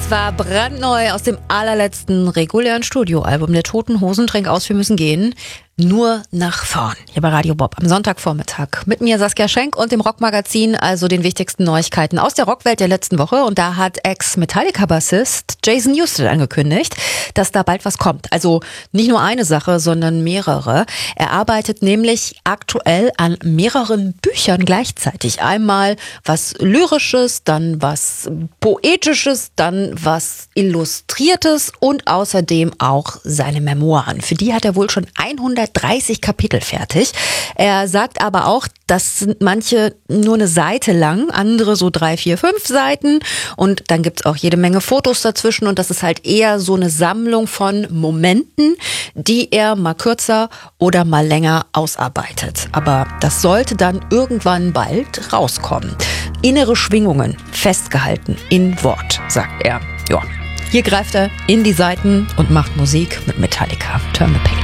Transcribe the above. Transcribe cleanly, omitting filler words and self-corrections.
Das war brandneu aus dem allerletzten regulären Studioalbum der Toten Hosen. Trink aus, wir müssen gehen. Nur nach vorn. Hier bei Radio Bob am Sonntagvormittag. Mit mir Saskia Schenk und dem Rockmagazin, also den wichtigsten Neuigkeiten aus der Rockwelt der letzten Woche. Und da hat Ex-Metallica-Bassist Jason Newsted angekündigt, dass da bald was kommt. Also nicht nur eine Sache, sondern mehrere. Er arbeitet nämlich aktuell an mehreren Büchern gleichzeitig. Einmal was Lyrisches, dann was Poetisches, dann was Illustriertes und außerdem auch seine Memoiren. Für die hat er wohl schon 130 Kapitel fertig. Er sagt aber auch, das sind manche nur eine Seite lang, andere so 3, 4, 5 Seiten und dann gibt's auch jede Menge Fotos dazwischen und das ist halt eher so eine Sammlung von Momenten, die er mal kürzer oder mal länger ausarbeitet. Aber das sollte dann irgendwann bald rauskommen. Innere Schwingungen festgehalten in Wort, sagt er. Ja, hier greift er in die Seiten und macht Musik mit Metallica. Turn the Page.